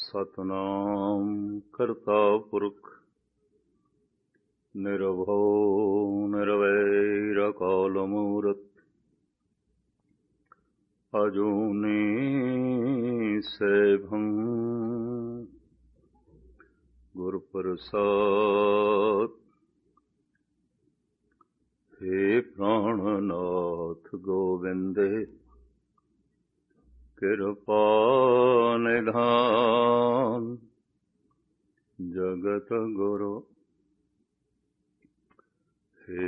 ਸਤਿਨਾਮ ਕਰਤਾ ਪੁਰਖ ਨਿਰਭਉ ਨਿਰਵੈਰ ਅਕਾਲ ਮੂਰਤ ਅਜੂਨੀ ਸੈਭੰ ਗੁਰ ਪ੍ਰਸਾਦ। ਹੇ ਪ੍ਰਾਣਨਾਥ ਗੋਬਿੰਦੇ ਕਿਰਪਾ ਨਿਧਾਨ ਜਗਤ ਗੁਰੂ। ਹੇ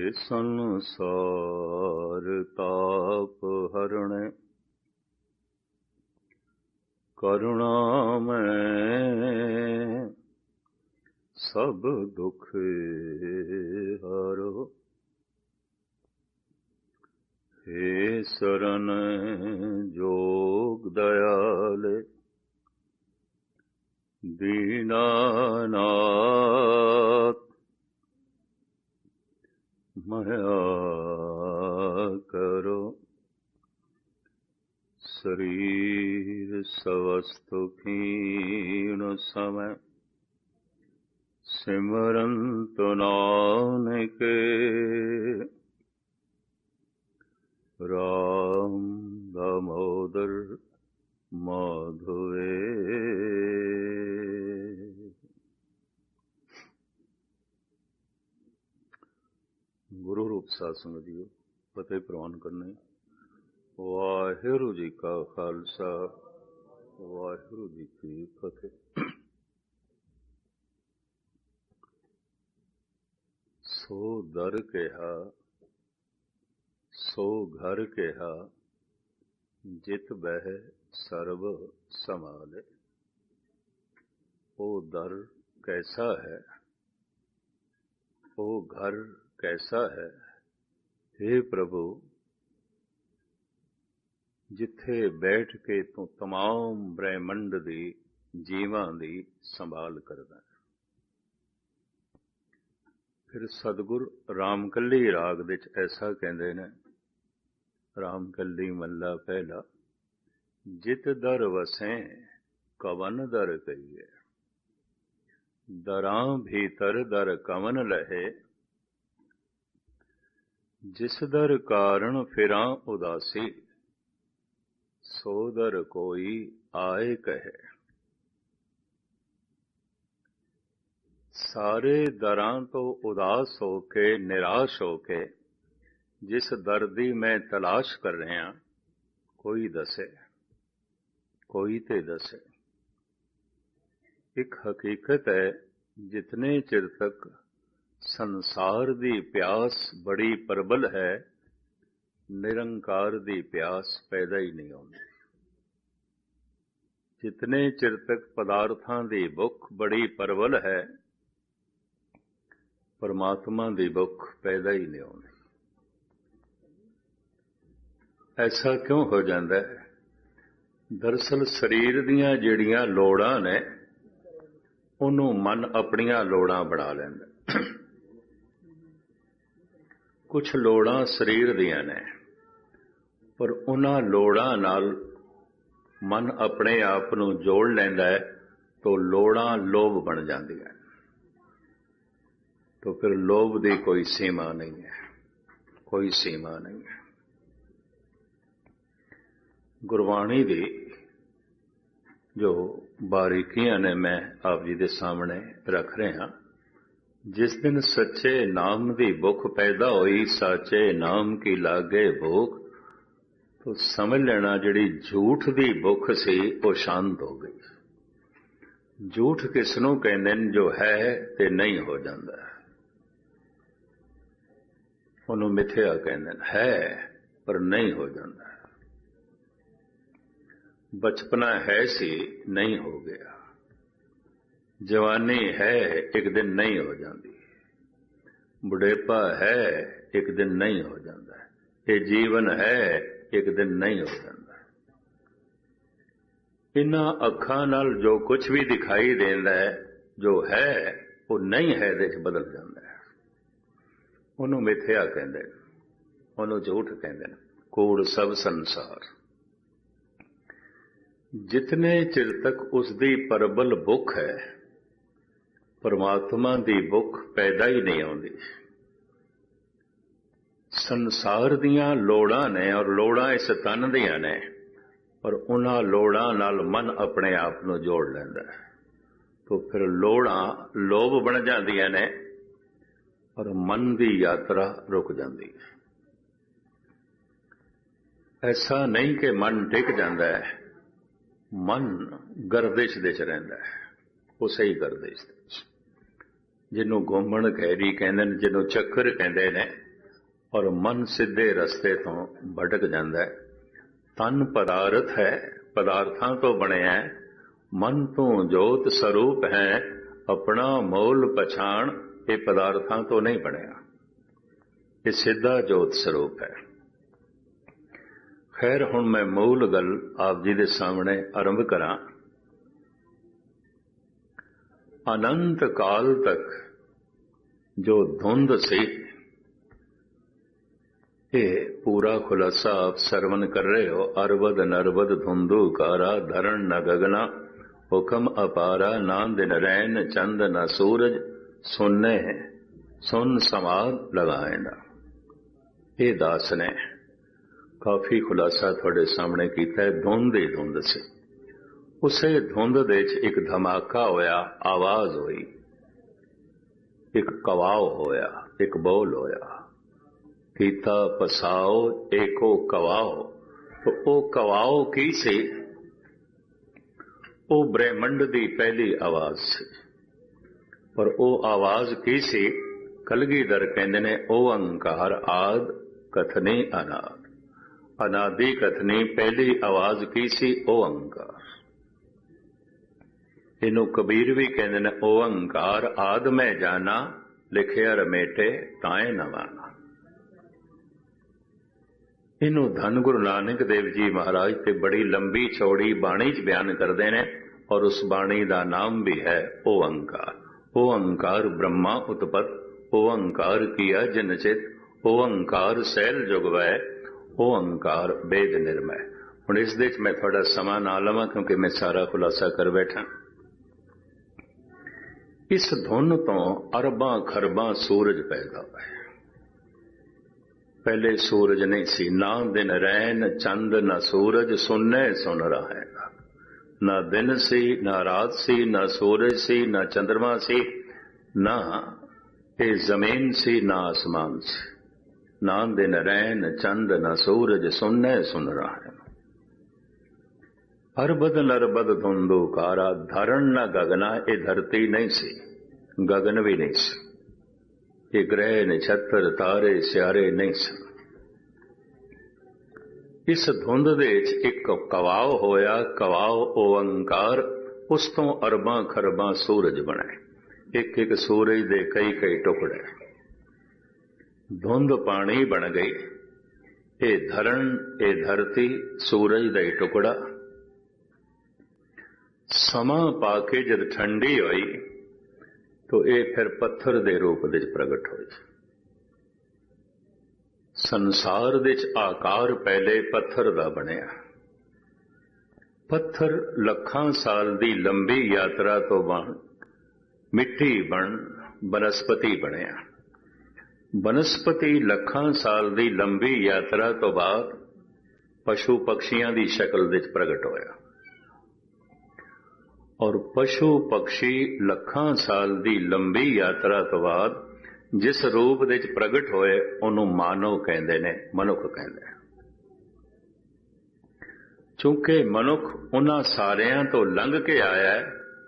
ਸੰਸਾਰ ਤਾਪ ਹਰਣੇ ਕਰੁਣਾਮੈ ਸਭ ਦੁਖ ਹਰੋ। ਹੇ ਸਰਨ ਜੋਗ ਦਇਆਲੇ ਦੀਨਾਨਾਥ ਮਹਿਆ ਕਰੋ। ਸਰੀਰ ਸਵਸਤੁ ਖੀਣ ਸਮੈ ਸਿਮਰੰਤੁ ਨਾਨਕੇ ਰਾਮ ਦਮੋਦਰ ਮਾਧਵੇ। ਗੁਰੂ ਰੂਪ ਸਾਧ ਸੰਗਤ ਜੀਓ, ਫਤਿਹ ਪ੍ਰਵਾਨ ਕਰਨੇ। ਵਾਹਿਗੁਰੂ ਜੀ ਕਾ ਖਾਲਸਾ, ਵਾਹਿਗੁਰੂ ਜੀ ਕੀ ਫਤਿਹ। ਸੋ ਦਰ ਕਿਹਾ ਸੋ ਘਰ ਕਿਹਾ ਜਿਤ ਬਹਿ ਸਰਬ ਸਮਾਲੇ। ਉਹ ਦਰ ਕੈਸਾ ਹੈ, ਉਹ ਘਰ ਕੈਸਾ ਹੈ, हे ਪ੍ਰਭੂ, ਜਿੱਥੇ ਬੈਠ ਕੇ ਤੂੰ ਤਮਾਮ ਬ੍ਰਹਿਮੰਡ ਦੀ ਜੀਵਾਂ ਦੀ ਸੰਭਾਲ ਕਰਦਾ ਹੈ। ਫਿਰ ਸਤਿਗੁਰ ਰਾਮਕਲੀ ਰਾਗ ਵਿੱਚ ਐਸਾ ਕਹਿੰਦੇ ਨੇ, ਰਾਮਕਲੀ ਮਹੱਲਾ ਪਹਿਲਾ। ਜਿਤ ਦਰ ਵਸੈ ਕਵਨ ਦਰ ਕਹੀਏ, ਦਰਾਂ ਭੀਤਰ ਦਰ ਕਵਨ ਲਹੇ। ਜਿਸ ਦਰ ਕਾਰਣ ਫਿਰਾਂ ਉਦਾਸੀ, ਸੋ ਦਰ ਕੋਈ ਆਏ ਕਹੇ। ਸਾਰੇ ਦਰਾਂ ਤੋਂ ਉਦਾਸ ਹੋ ਕੇ, ਨਿਰਾਸ਼ ਹੋ ਕੇ ਜਿਸ ਦਰ ਦੀ ਮੈਂ ਤਲਾਸ਼ ਕਰ ਰਿਹਾ, ਕੋਈ ਦੱਸੇ, ਕੋਈ ਤੇ ਦੱਸੇ। ਇੱਕ ਹਕੀਕਤ ਹੈ, ਜਿਤਨੇ ਚਿਰ ਤੱਕ ਸੰਸਾਰ ਦੀ ਪਿਆਸ ਬੜੀ ਪ੍ਰਬਲ ਹੈ, ਨਿਰੰਕਾਰ ਦੀ ਪਿਆਸ ਪੈਦਾ ਹੀ ਨਹੀਂ ਹੁੰਦੀ। ਜਿਤਨੇ ਚਿਰ ਤੱਕ ਪਦਾਰਥਾਂ ਦੀ ਭੁੱਖ ਬੜੀ ਪ੍ਰਬਲ ਹੈ, ਪਰਮਾਤਮਾ ਦੀ ਭੁੱਖ ਪੈਦਾ ਹੀ ਨਹੀਂ ਹੁੰਦੀ। ਐਸਾ ਕਿਉਂ ਹੋ ਜਾਂਦਾ ਹੈ? ਦਰਅਸਲ ਸਰੀਰ ਦੀਆਂ ਜਿਹੜੀਆਂ ਲੋੜਾਂ ਨੇ, ਉਹਨੂੰ ਮਨ ਆਪਣੀਆਂ ਲੋੜਾਂ ਬਣਾ ਲੈਂਦਾ। ਕੁਝ ਲੋੜਾਂ ਸਰੀਰ ਦੀਆਂ ਨੇ, ਪਰ ਉਹਨਾਂ ਲੋੜਾਂ ਨਾਲ ਮਨ ਆਪਣੇ ਆਪ ਨੂੰ ਜੋੜ ਲੈਂਦਾ ਹੈ, ਤਾਂ ਲੋੜਾਂ ਲੋਭ ਬਣ ਜਾਂਦੀਆਂ। तो फिर लोभ की कोई सीमा नहीं है, कोई सीमा नहीं है। गुरबाणी की जो बारीकियां ने मैं आप जी के सामने रख रहा। जिस दिन सच्चे नाम की भुख पैदा हुई, साचे नाम की लागे भूख, तो समझ लेना जिहड़ी झूठ की भुख सी वो शांत हो गई। झूठ किसनों कहंदे ने? जो है ते नहीं हो जाता, ਉਹਨੂੰ ਮਿਥਿਆ ਕਹਿੰਦੇ ਨੇ। ਹੈ ਪਰ ਨਹੀਂ ਹੋ ਜਾਂਦਾ। ਬਚਪਨਾ ਹੈ ਸੀ, ਨਹੀਂ ਹੋ ਗਿਆ। ਜਵਾਨੀ ਹੈ, ਇੱਕ ਦਿਨ ਨਹੀਂ ਹੋ ਜਾਂਦੀ। ਬੁਢੇਪਾ ਹੈ, ਇੱਕ ਦਿਨ ਨਹੀਂ ਹੋ ਜਾਂਦਾ। ਇਹ ਜੀਵਨ ਹੈ, ਇੱਕ ਦਿਨ ਨਹੀਂ ਹੋ ਜਾਂਦਾ। ਇਹਨਾਂ ਅੱਖਾਂ ਨਾਲ ਜੋ ਕੁਝ ਵੀ ਦਿਖਾਈ ਦਿੰਦਾ ਹੈ, ਜੋ ਹੈ ਉਹ ਨਹੀਂ ਹੈ ਦੇ ਵਿੱਚ ਬਦਲ ਜਾਂਦਾ ਹੈ। ਉਹਨੂੰ ਮਿਥਿਆ ਕਹਿੰਦੇ ਨੇ, ਉਹਨੂੰ ਝੂਠ ਕਹਿੰਦੇ ਨੇ। ਕੂੜ ਸਭ ਸੰਸਾਰ। जितने चिर तक उसकी प्रबल भुख है परमात्मा की भुख पैदा ही नहीं आती। संसार दियां लोड़ां ने और लोड़ां इस तन दियां ने, पर उन्हां लोड़ां नाल मन अपने आप को जोड़ लैंदा है। तो फिर लोड़ां लोभ बन जांदियां ने और मन की यात्रा रुक जाती है। ऐसा नहीं कि मन टिक जाता है, मन गर्दिश दे च रहिंदा है, उसे ही गर्दिश जिन्हों घूमण खैरी कहंदे ने, जिन्हों चक्कर कहंदे ने, और मन सीधे रस्ते तो भटक जाता है। तन पदार्थ है, पदार्थां तो बनिया है, मन तो जोत स्वरूप है, अपना मोल पछाण ये पदार्थां तो नहीं बनिया, ये सीधा जोत स्वरूप है। खैर हुण मैं मूल गल आप जी दे सामने आरंभ करा। अनंत काल तक जो धुंध सी, ये पूरा खुलासा आप सरवण कर रहे हो। अरबद नरबद धुंधु कारा, धरण न गगना, हुक्म अपारा, ना दिन रैन चंद न सूरज, सुनने सुन समाद लगाएना। ये दास ने काफी खुलासा थोड़े सामने किया है। धुंध ही धुंध से, उसे धुंध दे एक धमाका होया, आवाज हुई, एक कवाओ होया, एक बोल होया, कीता पसाओ एको कवाओ। तो ओ कवाओ की सी? ओ ब्रह्मंड दी पहली आवाज सी। पर ओ आवाज की सी? कलगीधर कहंदे ने ओंकार आद कथनी अनाद। अनादि कथनी पहली आवाज की सी? ओंकार। इनू कबीर भी कहंदे ने ओंकार आद मैं जाना, लिखिया रमेटे ताए न माना। इनू धन गुरु नानक देव जी महाराज ते बड़ी लंबी चौड़ी बाणी च बयान करते हैं, और उस बाणी का नाम भी है ओंकार। ओंकार ब्रह्मा उत्पत, ओंकार किया जिनचित, ओंकार सैल जुगवै, ओंकार वेद निर्मय। हुण इस दे मैं थोड़ा समा ना लवां क्योंकि मैं सारा खुलासा कर बैठा। इस धुन तो अरबां खरबां सूरज पैदा हुए। पहले सूरज नहीं सी, ना दिन रैन चंद न सूरज, सुनने सुन रहा है। ना दिन सी, ना रात सी, ना सूरज सी, ना चंद्रमा सी, ना ये जमीन सी, ना आसमान सी। ना दिन रैन चंद न सूरज, सुनने सुन रहा है। अरबद नरबद धुंधु कारा, धरण न गगना, ये धरती नहीं सी, गगन भी नहीं सी, ये ग्रह नक्षत्र तारे स्यारे नहीं सी। इस धुंध दे एक कवाओ होया, कवाओ ओंकार, उस तो अरबां खरबां सूरज बने। एक एक सूरज दे कई कई टुकड़े। धुंध पानी बन गई, ये धरण ये धरती सूरज दे टुकड़ा। समा पाके जब ठंडी हुई तो ये फिर पत्थर दे रूप दे प्रगट हुई। संसार दे आकार पहले पत्थर दा बनिया। पत्थर लखां साल दी लंबी यात्रा तो बन मिट्टी बन बनस्पति बनिया। बनस्पति लखां साल दी लंबी यात्रा तो बाद पशु पक्षियां दी शक्ल दे प्रगट होया। और पशु पक्षी लखां साल दी लंबी यात्रा तो बाद जिस रूप दे प्रगट होए उन्हों मानव कहंदे ने, मनुख कहंदे। चूंकि मनुख उन्हां सारियां तो लंघ के आया है,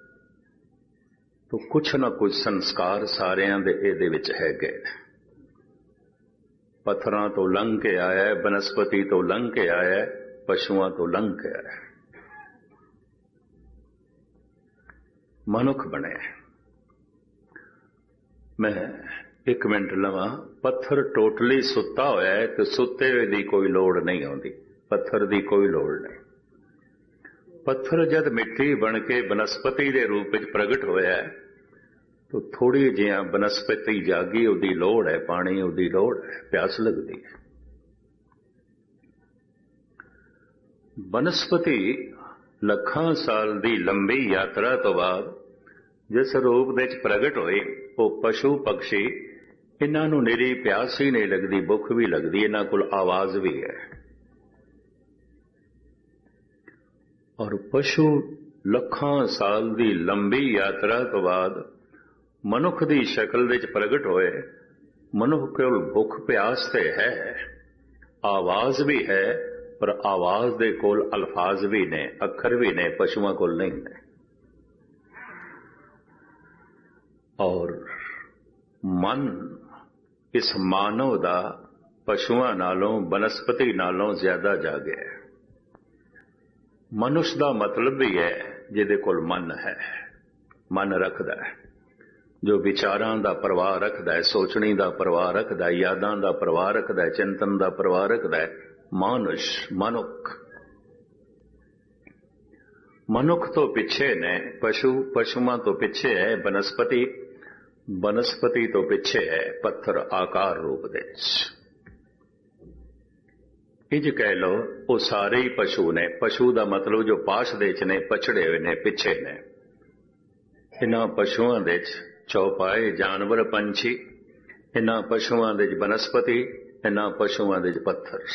तो कुछ न कुछ संस्कार सारियां दे इहदे विच हैगे। पत्थरां तो लंघ के आया है, बनस्पति तो लंघ के आया है, पशुआं तो लंघ के आया है, मनुख बने। मैं एक मिनट लवां। पत्थर टोटली सुता होया है तो सुते हुए दी कोई लोड़ नहीं आती, पत्थर दी कोई लोड़ नहीं। पत्थर जद मिट्टी बन के बनस्पति के रूप में प्रगट होया है तो थोड़ी जिहा बनस्पति जागी, उदी लोड़ है, पानी उदी लोड़ है, प्यास लगती है। बनस्पति ਲੱਖਾਂ ਸਾਲ ਦੀ ਲੰਬੀ ਯਾਤਰਾ ਤੋਂ ਬਾਅਦ ਜਿਸ ਰੂਪ ਵਿੱਚ ਪ੍ਰਗਟ ਹੋਏ ਉਹ ਪਸ਼ੂ ਪਕਸ਼ੀ, ਇਹਨਾਂ ਨੂੰ ਨਿਰੀ ਪਿਆਸ ਹੀ ਨਹੀਂ ਲੱਗਦੀ, ਭੁੱਖ ਵੀ ਲੱਗਦੀ, ਇਹਨਾਂ ਕੋਲ ਆਵਾਜ਼ ਵੀ ਹੈ। ਔਰ ਪਸ਼ੂ ਲੱਖਾਂ ਸਾਲ ਦੀ ਲੰਬੀ ਯਾਤਰਾ ਤੋਂ ਬਾਅਦ ਮਨੁੱਖ ਦੀ ਸ਼ਕਲ ਵਿੱਚ ਪ੍ਰਗਟ ਹੋਏ। ਮਨੁੱਖ ਕੋਲ ਭੁੱਖ ਪਿਆਸ ਤੇ ਹੈ, ਆਵਾਜ਼ ਵੀ ਹੈ, ਪਰ ਆਵਾਜ਼ ਦੇ ਕੋਲ ਅਲਫਾਜ਼ ਵੀ ਨੇ, ਅੱਖਰ ਵੀ ਨੇ, ਪਸ਼ੂਆਂ ਕੋਲ ਨਹੀਂ ਨੇ। ਔਰ ਮਨ ਇਸ ਮਾਨਵ ਦਾ ਪਸ਼ੂਆਂ ਨਾਲੋਂ, ਬਨਸਪਤੀ ਨਾਲੋਂ ਜ਼ਿਆਦਾ ਜਾਗਿਆ ਹੈ। ਮਨੁੱਖ ਦਾ ਮਤਲਬ ਵੀ ਹੈ ਜਿਹਦੇ ਕੋਲ ਮਨ ਹੈ, ਮਨ ਰੱਖਦਾ ਹੈ, ਜੋ ਵਿਚਾਰਾਂ ਦਾ ਪ੍ਰਵਾਹ ਰੱਖਦਾ ਹੈ, ਸੋਚਣੀ ਦਾ ਪ੍ਰਵਾਹ ਰੱਖਦਾ ਹੈ, ਯਾਦਾਂ ਦਾ ਪ੍ਰਵਾਹ ਰੱਖਦਾ ਹੈ, ਚਿੰਤਨ ਦਾ ਪ੍ਰਵਾਹ ਰੱਖਦਾ ਹੈ। ਮਾਨੁਸ਼, ਮਨੁੱਖ। ਮਨੁੱਖ ਤੋਂ ਪਿੱਛੇ ਨੇ ਪਸ਼ੂ, ਪਸ਼ੂਆਂ ਤੋਂ ਪਿੱਛੇ ਹੈ ਬਨਸਪਤੀ, ਬਨਸਪਤੀ ਤੋਂ ਪਿੱਛੇ ਹੈ ਪੱਥਰ ਆਕਾਰ ਰੂਪ ਦੇ ਵਿੱਚ। ਇੰਜ ਕਹਿ ਲਓ ਉਹ ਸਾਰੇ ਹੀ ਪਸ਼ੂ ਨੇ। ਪਸ਼ੂ ਦਾ ਮਤਲਬ ਜੋ ਪਾਸ਼ ਦੇ ਵਿੱਚ ਨੇ, ਪਛੜੇ ਹੋਏ ਨੇ, ਪਿੱਛੇ ਨੇ। ਇਹਨਾਂ ਪਸ਼ੂਆਂ ਦੇ ਵਿੱਚ ਚੌਪਾਏ ਜਾਨਵਰ, ਪੰਛੀ, ਇਹਨਾਂ ਪਸ਼ੂਆਂ ਦੇ ਵਿੱਚ ਬਨਸਪਤੀ, ਇਹਨਾਂ ਪਸ਼ੂਆਂ ਦੇ ਵਿੱਚ ਪੱਥਰ।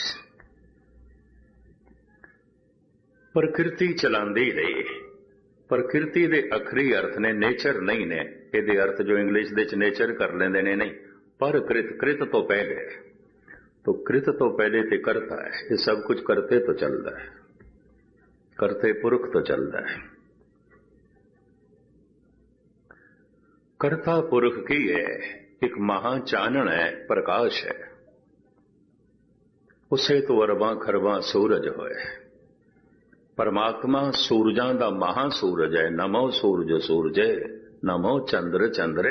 ਪ੍ਰਕਿਰਤੀ ਚਲਾਉਂਦੀ ਰਹੀ। ਪ੍ਰਕਿਰਤੀ ਦੇ ਅਖਰੀ ਅਰਥ ਨੇ, ਨੇਚਰ ਨਹੀਂ ਨੇ। ਇਹਦੇ ਅਰਥ ਜੋ ਇੰਗਲਿਸ਼ ਦੇ ਵਿੱਚ ਨੇਚਰ ਕਰ ਲੈਂਦੇ ਨੇ, ਨਹੀਂ। ਪਰ ਕ੍ਰਿਤ ਤੋਂ ਪਹਿਲੇ, तो कृत तो पहले ते करता है। ये सब कुछ करते तो चलता है, करते पुरख तो चलता है। करता पुरख की है, एक महा चानण है, प्रकाश है। उसे तो अरबां खरबां सूरज होए। परमात्मा सूरजां दा महा सूरज है। नमो सूरज सूरजे, नमो चंद्र चंद्रे।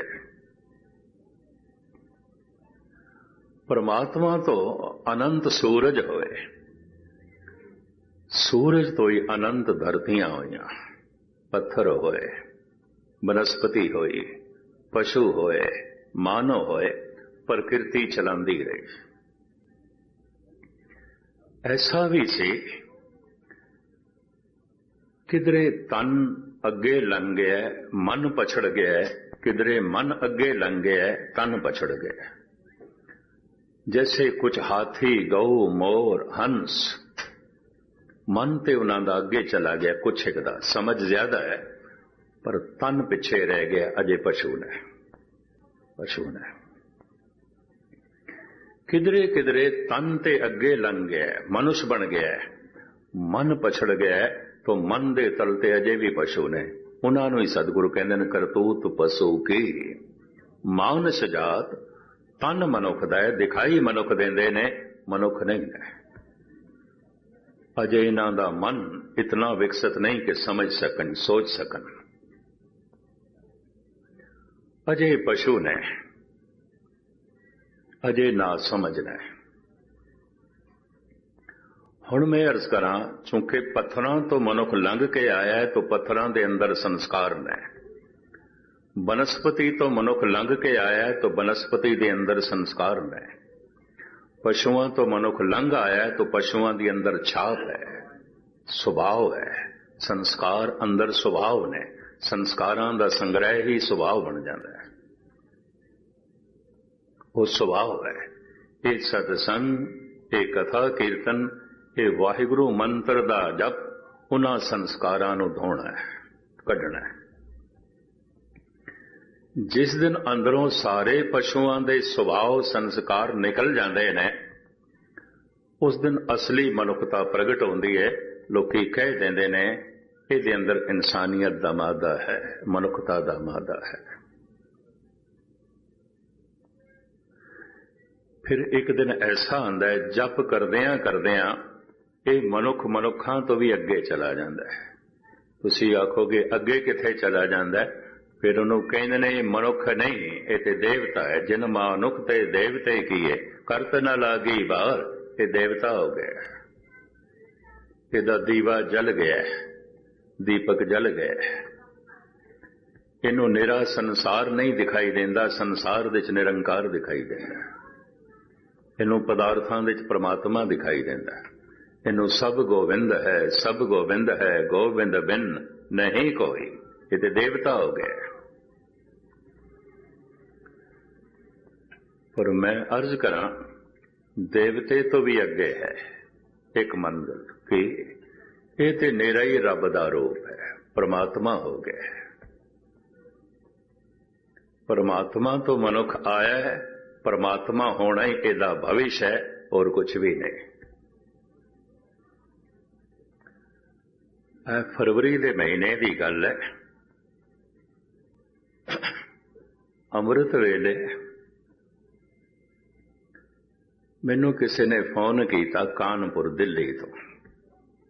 परमात्मा तो अनंत सूरज होए। सूरज तो ही अनंत धरतियां हुई, पत्थर होए, वनस्पति होई, पशु होए, मानव होए, प्रकृति चलांदी रही। ऐसा भी सी किधरे तन अगे लंघ गया, मन पछड़ गया, किधरे मन अगे लंघ गया, तन पछड़ गया। जैसे कुछ हाथी, गऊ, मोर, हंस, मन ते उन्हां दा अगे चला गया, कुछ एक दा समझ ज्यादा है पर तन पिछे रह गया। अजे पशु ने, पशु ने किधरे किधरे तन ते अगे लंघ गया, मनुष्य बन गया, मन पछड़ गया, तो मन दे तलते अजे भी पशु ने। उन्हां नूं ही सतगुरु कहंदे ने करतूत पशु की। मानस जात तन मनुख दा है, दिखाई मनुख देंदे ने, मनुख नहीं है। अजे इन्हां दा मन इतना विकसित नहीं कि समझ सकन, सोच सकन। अजे पशु ने, अजे ना समझ ने। हुण मैं अर्ज करा, चूंकि पत्थरां तो मनुख लंघ के आया है, तो पत्थरां दे अंदर संस्कार ने। वनस्पति तो मनुख लंघ के आया है, तो वनस्पति के अंदर संस्कार ने। पशुओं तो मनुख लंघ आया है, तो पशुओं के अंदर छाप है, स्वभाव है। संस्कार अंदर स्वभाव ने। संस्कारां दा संग्रह ही स्वभाव बन जाता है। वो स्वभाव है। ये सत्संग, ये कथा कीर्तन, ये वाहिगुरु मंत्र दा जप, उन्हां संस्कारां नूं धोना है, कढना है। जिस दिन अंदरों सारे पशुओं के सुभाव संस्कार निकल जाते हैं, उस दिन असली मनुखता प्रगट होती है। लोकी कह देंदे ने इहदे अंदर इंसानियत दा मादा है, मनुखता दा मादा है। फिर एक दिन ऐसा आंदा है, जप करदियां करदियां ये मनुख मनुखां तो भी अगे चला जाता है। तुसीं आखोगे अगे किथे चला जाता है? फिर उन्होंने कहते ने मनुख नहीं, ये ते देवता है। जिन मानुख ते देवते किए, करत न लागी बार, ये देवता हो गया। इहदा दीवा जल गया, दीपक जल गया। इनू निरा संसार नहीं दिखाई देंदा, संसार विच निरंकार दिखाई देंदा। इनू पदार्थां विच परमात्मा दिखाई देंदा। ਇਹਨੂੰ ਸਭ ਗੋਬਿੰਦ ਹੈ, ਸਭ ਗੋਬਿੰਦ ਹੈ, ਗੋਬਿੰਦ ਬਿਨ ਨਹੀਂ ਕੋਈ। ਇਹ ਤੇ ਦੇਵਤਾ ਹੋ ਗਏ। ਪਰ ਮੈਂ ਅਰਜ਼ ਕਰਾਂ, ਦੇਵਤੇ ਤੋਂ ਵੀ ਅੱਗੇ ਹੈ ਇੱਕ ਮੰਜ਼ਿਲ, ਕਿ ਇਹ ਤੇ ਨਿਰਾ ਹੀ ਰੱਬ ਦਾ ਰੂਪ ਹੈ, ਪਰਮਾਤਮਾ ਹੋ ਗਿਆ। ਪਰਮਾਤਮਾ ਤੋਂ ਮਨੁੱਖ ਆਇਆ ਹੈ, ਪਰਮਾਤਮਾ ਹੋਣਾ ਹੀ ਇਹਦਾ ਭਵਿਸ਼ ਹੈ, ਹੋਰ ਕੁਝ ਵੀ ਨਹੀਂ। ਇਹ ਫਰਵਰੀ ਦੇ ਮਹੀਨੇ ਦੀ ਗੱਲ ਹੈ। ਅੰਮ੍ਰਿਤ ਵੇਲੇ ਮੈਨੂੰ ਕਿਸੇ ਨੇ ਫੋਨ ਕੀਤਾ ਕਾਨਪੁਰ, ਦਿੱਲੀ ਤੋਂ।